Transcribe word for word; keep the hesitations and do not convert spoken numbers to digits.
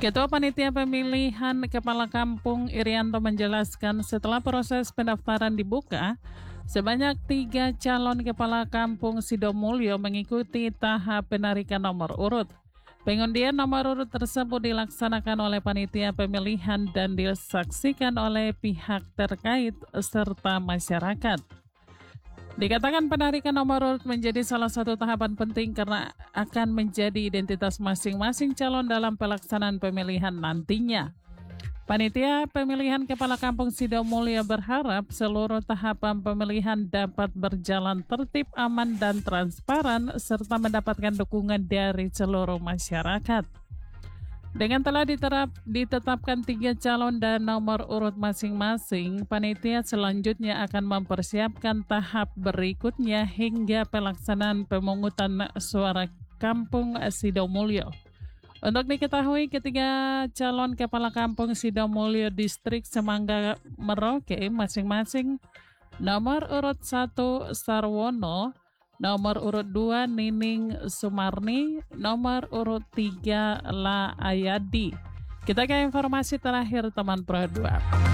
Ketua Panitia Pemilihan Kepala Kampung Irianto menjelaskan setelah proses pendaftaran dibuka, sebanyak tiga calon kepala kampung Sidomulyo mengikuti tahap penarikan nomor urut. Pengundian nomor urut tersebut dilaksanakan oleh panitia pemilihan dan disaksikan oleh pihak terkait serta masyarakat. Dikatakan penarikan nomor urut menjadi salah satu tahapan penting karena akan menjadi identitas masing-masing calon dalam pelaksanaan pemilihan nantinya. Panitia Pemilihan Kepala Kampung Sidomulyo berharap seluruh tahapan pemilihan dapat berjalan tertib, aman, dan transparan serta mendapatkan dukungan dari seluruh masyarakat. Dengan telah diterap, ditetapkan tiga calon dan nomor urut masing-masing, panitia selanjutnya akan mempersiapkan tahap berikutnya hingga pelaksanaan pemungutan suara Kampung Sidomulyo. Untuk diketahui, ketiga calon kepala kampung Sidomulyo Distrik Semangga Merauke masing-masing nomor urut satu Sarwono, nomor urut dua Nining Sumarni, nomor urut tiga La Ayadi. Kita ke informasi terakhir teman Pro dua.